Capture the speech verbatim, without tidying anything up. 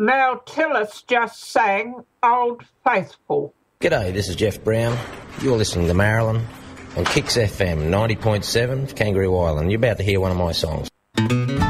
Mel Tillis just sang Old Faithful. G'day, this is Jeff Brown. You're listening to Marilyn on Kicks F M ninety point seven, Kangaroo Island. You're about to hear one of my songs.